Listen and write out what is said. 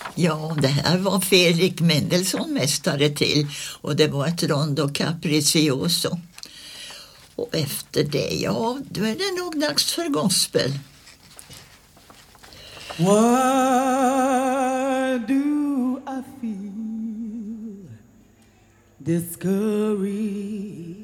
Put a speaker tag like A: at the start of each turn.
A: Ja, det här var Fredrik Mendelssohn mästare till och det var ett rondo capriccioso. Och efter det, ja, då är det nog dags för gospel.
B: Why do I feel discouraged?